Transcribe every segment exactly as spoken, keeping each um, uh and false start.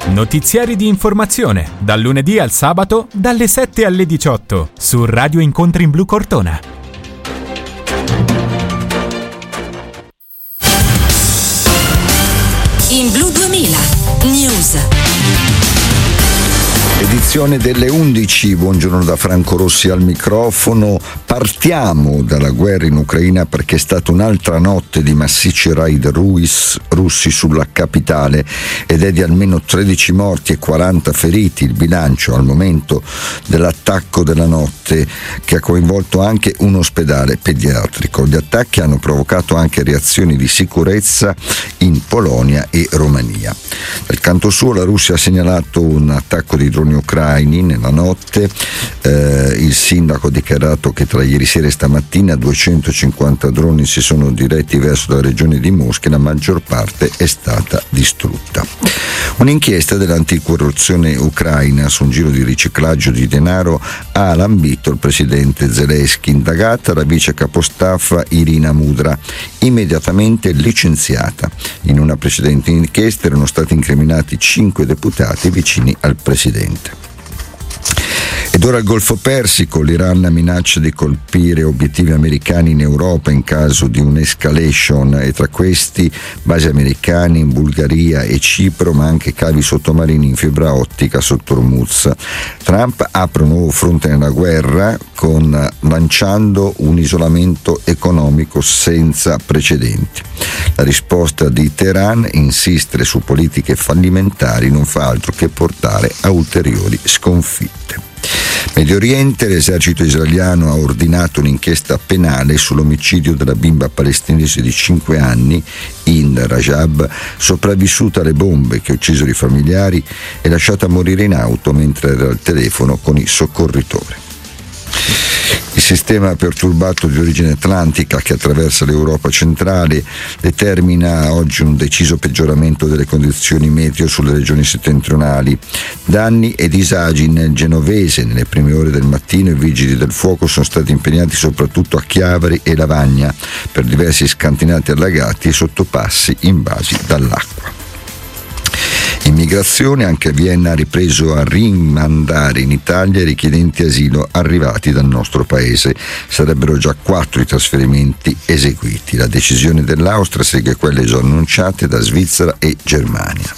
Notiziari di informazione, dal lunedì al sabato, dalle sette alle diciotto, su Radio Incontri in Blu Cortona. In Blu duemila News. Edizione delle undici, buongiorno da Franco Rossi al microfono. Partiamo dalla guerra in Ucraina perché è stata un'altra notte di massicci raid russi sulla capitale ed è di almeno tredici morti e quaranta feriti il bilancio al momento dell'attacco della notte, che ha coinvolto anche un ospedale pediatrico. Gli attacchi hanno provocato anche reazioni di sicurezza in Polonia e Romania. Dal canto suo la Russia ha segnalato un attacco di droni ucraini nella notte. Eh, il sindaco ha dichiarato che tra ieri sera e stamattina duecentocinquanta droni si sono diretti verso la regione di Mosca e la maggior parte è stata distrutta. Un'inchiesta dell'anticorruzione ucraina su un giro di riciclaggio di denaro ha lambito il presidente Zelensky. Indagata la vice capostaffa Irina Mudra, immediatamente licenziata. In una precedente inchiesta erano stati incriminati cinque deputati vicini al presidente. Ed ora il Golfo Persico, l'Iran minaccia di colpire obiettivi americani in Europa in caso di un'escalation, e tra questi basi americane in Bulgaria e Cipro, ma anche cavi sottomarini in fibra ottica sotto Hormuz. Trump apre un nuovo fronte nella guerra con lanciando un isolamento economico senza precedenti. La risposta di Teheran, insistere su politiche fallimentari, non fa altro che portare a ulteriori sconfitte. Medio Oriente, l'esercito israeliano ha ordinato un'inchiesta penale sull'omicidio della bimba palestinese di cinque anni, Hind Rajab, sopravvissuta alle bombe che uccisero i familiari e lasciata morire in auto mentre era al telefono con i soccorritori. Il sistema perturbato di origine atlantica che attraversa l'Europa centrale determina oggi un deciso peggioramento delle condizioni meteo sulle regioni settentrionali. Danni e disagi nel Genovese. Nelle prime ore del mattino i vigili del fuoco sono stati impegnati soprattutto a Chiavari e Lavagna per diversi scantinati allagati e sottopassi invasi dall'acqua. Immigrazione, anche Vienna ha ripreso a rimandare in Italia i richiedenti asilo arrivati dal nostro paese. Sarebbero già quattro i trasferimenti eseguiti. La decisione dell'Austria segue quelle già annunciate da Svizzera e Germania.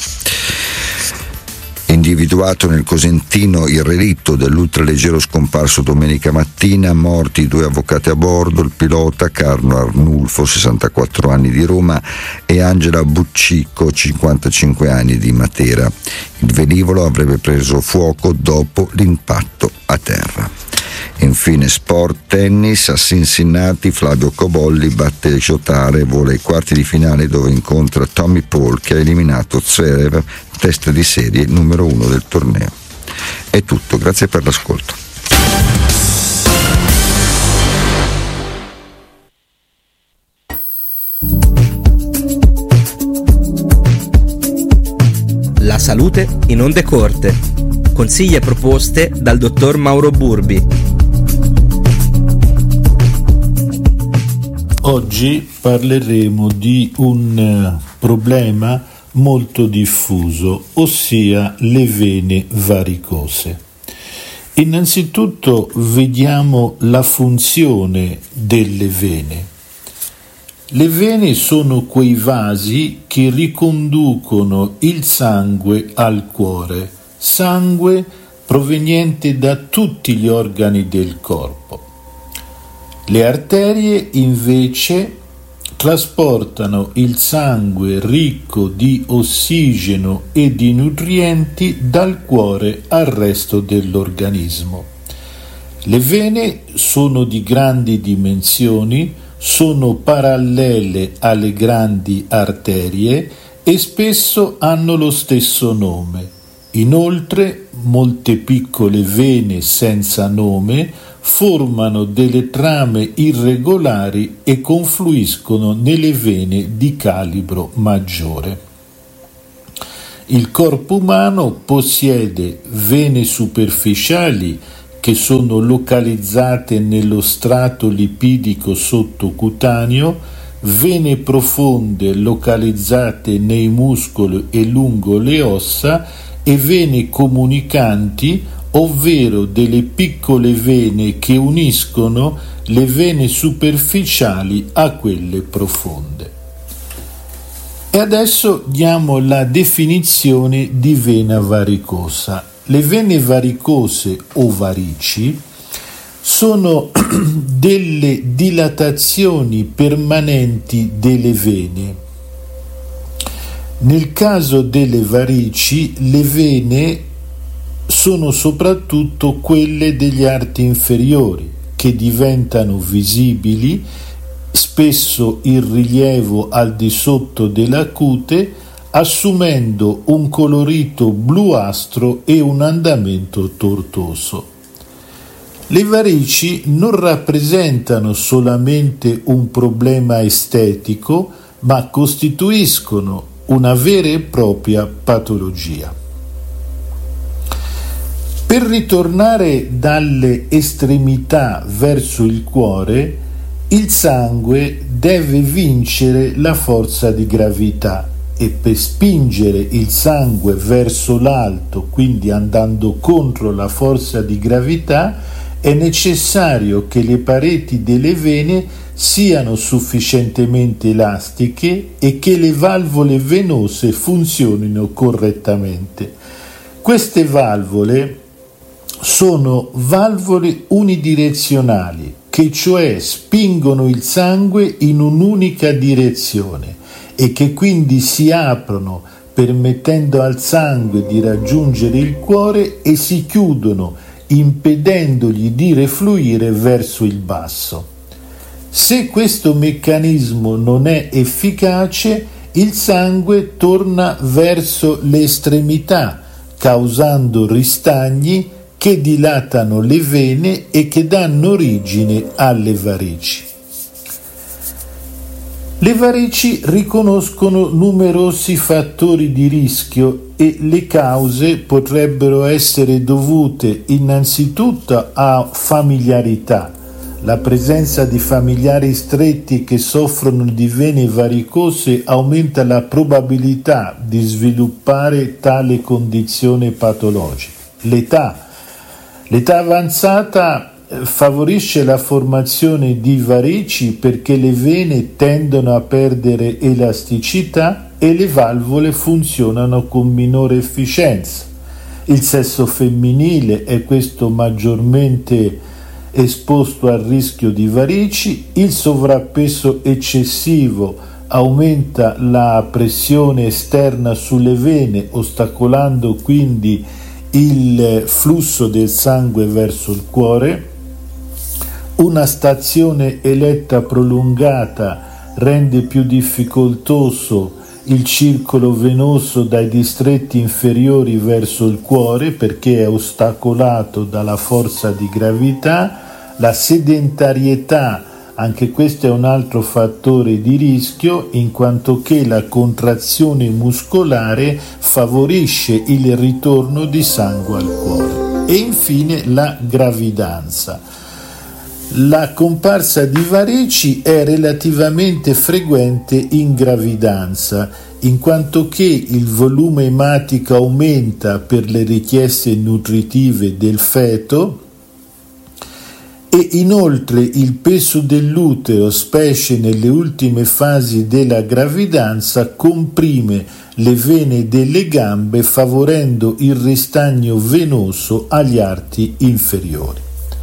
Individuato nel Cosentino il relitto dell'ultraleggero scomparso domenica mattina, morti due avvocati a bordo, il pilota Carlo Arnulfo, sessantaquattro anni, di Roma, e Angela Buccicco, cinquantacinque anni, di Matera. Il velivolo avrebbe preso fuoco dopo l'impatto a terra. Infine sport, tennis. A Cincinnati Flavio Cobolli batte Giotare e vola ai quarti di finale, dove incontra Tommy Paul, che ha eliminato Zverev, testa di serie numero uno del torneo. È tutto, grazie per l'ascolto. La salute in onde corte. Consigli e proposte dal dottor Mauro Burbi. Oggi parleremo di un problema molto diffuso, ossia le vene varicose. Innanzitutto vediamo la funzione delle vene. Le vene sono quei vasi che riconducono il sangue al cuore, sangue proveniente da tutti gli organi del corpo. Le arterie invece trasportano il sangue ricco di ossigeno e di nutrienti dal cuore al resto dell'organismo. Le vene sono di grandi dimensioni, sono parallele alle grandi arterie e spesso hanno lo stesso nome. Inoltre, molte piccole vene senza nome formano delle trame irregolari e confluiscono nelle vene di calibro maggiore. Il corpo umano possiede vene superficiali che sono localizzate nello strato lipidico sottocutaneo, vene profonde localizzate nei muscoli e lungo le ossa e vene comunicanti, ovvero delle piccole vene che uniscono le vene superficiali a quelle profonde. E adesso diamo la definizione di vena varicosa. Le vene varicose o varici sono delle dilatazioni permanenti delle vene. Nel caso delle varici, le vene sono soprattutto quelle degli arti inferiori, che diventano visibili, spesso in rilievo al di sotto della cute, assumendo un colorito bluastro e un andamento tortuoso. Le varici non rappresentano solamente un problema estetico, ma costituiscono una vera e propria patologia. Per ritornare dalle estremità verso il cuore, il sangue deve vincere la forza di gravità e per spingere il sangue verso l'alto, quindi andando contro la forza di gravità, è necessario che le pareti delle vene siano sufficientemente elastiche e che le valvole venose funzionino correttamente. Queste valvole sono valvole unidirezionali, che cioè spingono il sangue in un'unica direzione e che quindi si aprono permettendo al sangue di raggiungere il cuore e si chiudono impedendogli di refluire verso il basso. Se questo meccanismo non è efficace, il sangue torna verso le estremità, causando ristagni che dilatano le vene e che danno origine alle varici. Le varici riconoscono numerosi fattori di rischio e le cause potrebbero essere dovute innanzitutto a familiarità. La presenza di familiari stretti che soffrono di vene varicose aumenta la probabilità di sviluppare tale condizione patologica. L'età. L'età avanzata favorisce la formazione di varici perché le vene tendono a perdere elasticità e le valvole funzionano con minore efficienza. Il sesso femminile è questo maggiormente esposto al rischio di varici. Il sovrappeso eccessivo aumenta la pressione esterna sulle vene, ostacolando quindi il flusso del sangue verso il cuore. Una stazione eletta prolungata rende più difficoltoso il circolo venoso dai distretti inferiori verso il cuore perché è ostacolato dalla forza di gravità. La sedentarietà, anche questo è un altro fattore di rischio, in quanto che la contrazione muscolare favorisce il ritorno di sangue al cuore. E infine la gravidanza. La comparsa di varici è relativamente frequente in gravidanza, in quanto che il volume ematico aumenta per le richieste nutritive del feto e inoltre il peso dell'utero, specie nelle ultime fasi della gravidanza, comprime le vene delle gambe favorendo il ristagno venoso agli arti inferiori.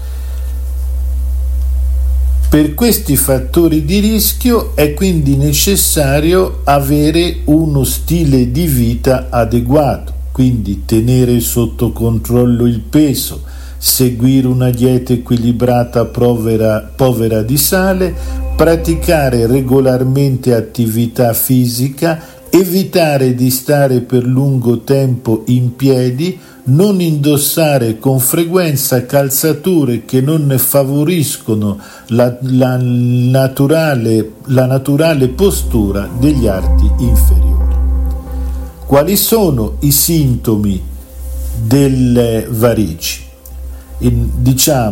Per questi fattori di rischio è quindi necessario avere uno stile di vita adeguato, quindi tenere sotto controllo il peso, seguire una dieta equilibrata povera, povera di sale, praticare regolarmente attività fisica, evitare di stare per lungo tempo in piedi, non indossare con frequenza calzature che non ne favoriscono la, la, naturale, la naturale postura degli arti inferiori. Quali sono i sintomi delle varici? In, diciamo